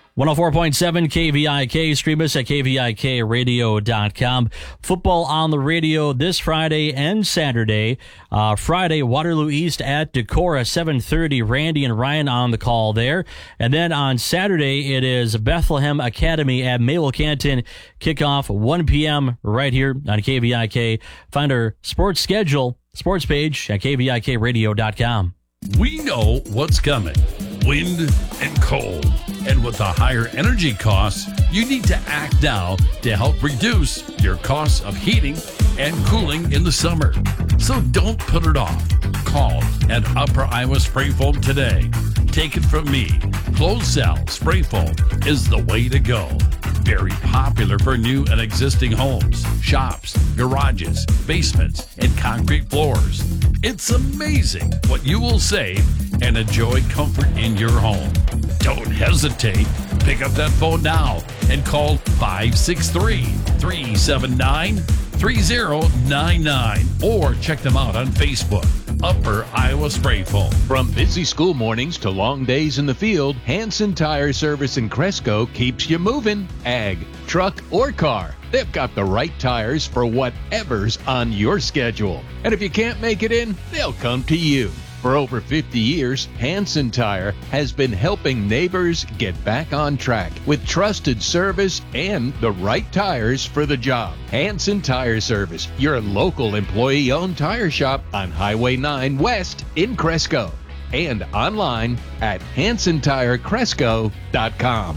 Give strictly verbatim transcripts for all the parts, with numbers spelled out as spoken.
one oh four point seven K V I K. Stream us at K V I K radio dot com. Football on the radio this Friday and Saturday. Uh, Friday, Waterloo East at Decorah, seven thirty. Randy and Ryan on the call there. And then on Saturday, it is Bethlehem Academy at Mabel Canton. Kickoff one p.m. right here on K V I K. Find our sports schedule, sports page at K V I K radio dot com. We know what's coming. Wind and cold. And with the higher energy costs, you need to act now to help reduce your costs of heating and cooling in the summer. So don't put it off. Call at Upper Iowa Spray Foam today. Take it from me. Closed cell spray foam is the way to go. Very popular for new and existing homes, shops, garages, basements, and concrete floors. It's amazing what you will save and enjoy comfort in your home. Don't hesitate. Pick up that phone now and call five six three, three seven nine, three zero nine nine or check them out on Facebook. Upper Iowa Spray Foam. From busy school mornings to long days in the field, Hanson Tire Service in Cresco keeps you moving. Ag, truck, or car. They've got the right tires for whatever's on your schedule. And if you can't make it in, they'll come to you. For over fifty years, Hanson Tire has been helping neighbors get back on track with trusted service and the right tires for the job. Hanson Tire Service, your local employee-owned tire shop on Highway nine West in Cresco. And online at hanson tire cresco dot com.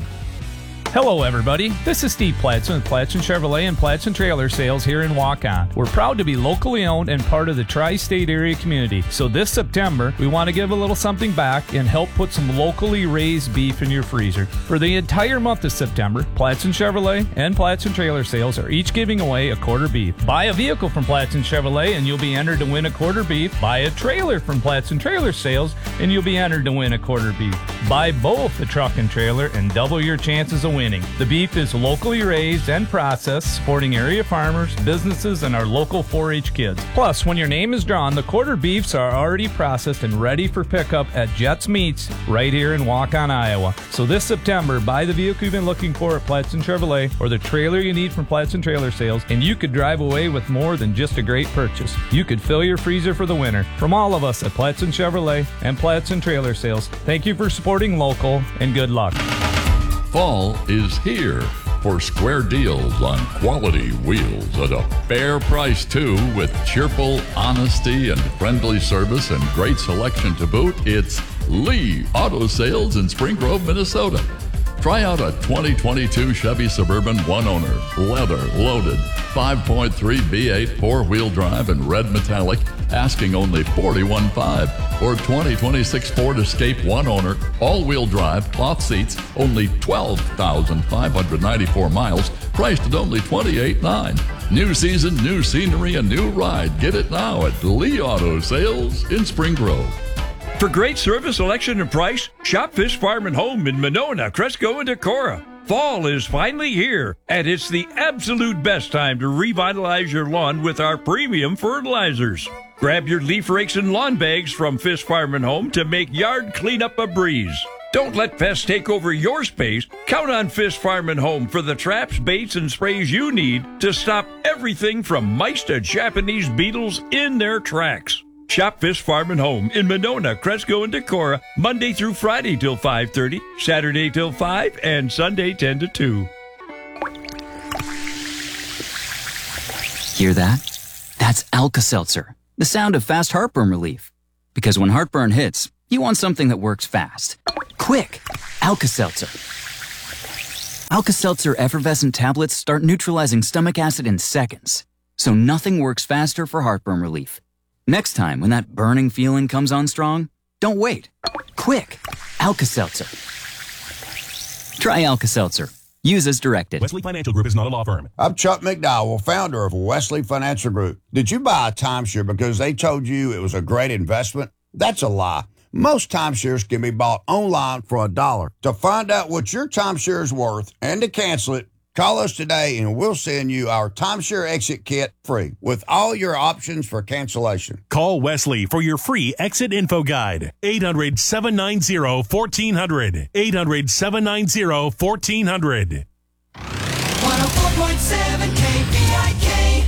Hello, everybody. This is Steve Platson with Platson Chevrolet and Platson Trailer Sales here in Waukon. We're proud to be locally owned and part of the tri-state area community. So this September, we want to give a little something back and help put some locally raised beef in your freezer. For the entire month of September, Platson Chevrolet and Platson Trailer Sales are each giving away a quarter beef. Buy a vehicle from Platson Chevrolet and you'll be entered to win a quarter beef. Buy a trailer from Platson Trailer Sales and you'll be entered to win a quarter beef. Buy both a truck and trailer and double your chances of winning. The beef is locally raised and processed, supporting area farmers, businesses, and our local four H kids. Plus, when your name is drawn, the quarter beefs are already processed and ready for pickup at Jets Meats right here in Waukon, Iowa. So this September, buy the vehicle you've been looking for at Platson Chevrolet or the trailer you need from Platson Trailer Sales, and you could drive away with more than just a great purchase. You could fill your freezer for the winter. From all of us at Platson Chevrolet and Platson Trailer Sales, thank you for supporting local, and good luck. Fall is here for square deals on quality wheels at a fair price, too, with cheerful honesty and friendly service and great selection to boot. It's Lee Auto Sales in Spring Grove, Minnesota. Try out a twenty twenty-two Chevy Suburban one-owner, leather-loaded, five point three V eight four-wheel drive in red metallic, asking only forty-one thousand five hundred dollars. Or twenty twenty-six Ford Escape one-owner, all-wheel drive, cloth seats, only twelve thousand five hundred ninety-four miles, priced at only twenty-eight thousand nine hundred dollars. New season, new scenery, a new ride. Get it now at Lee Auto Sales in Spring Grove. For great service, selection, and price, shop Fish Farm and Home in Monona, Cresco, and Decorah. Fall is finally here, and it's the absolute best time to revitalize your lawn with our premium fertilizers. Grab your leaf rakes and lawn bags from Fish Farm and Home to make yard cleanup a breeze. Don't let pests take over your space. Count on Fish Farm and Home for the traps, baits, and sprays you need to stop everything from mice to Japanese beetles in their tracks. Shop Fish Farm and Home in Monona, Cresco, and Decorah, Monday through Friday till five thirty, Saturday till five, and Sunday ten to two. Hear that? That's Alka-Seltzer, the sound of fast heartburn relief. Because when heartburn hits, you want something that works fast. Quick! Alka-Seltzer. Alka-Seltzer effervescent tablets start neutralizing stomach acid in seconds. So nothing works faster for heartburn relief. Next time, when that burning feeling comes on strong, don't wait. Quick! Alka-Seltzer. Try Alka-Seltzer. Use as directed. Wesley Financial Group is not a law firm. I'm Chuck McDowell, founder of Wesley Financial Group. Did you buy a timeshare because they told you it was a great investment? That's a lie. Most timeshares can be bought online for a dollar. To find out what your timeshare is worth and to cancel it, Call us today and we'll send you our timeshare exit kit free with all your options for cancellation. Call Wesley for your free exit info guide. eight hundred, seven nine zero, one four zero zero. eight hundred, seven nine zero, one four zero zero. one oh four point seven K V I K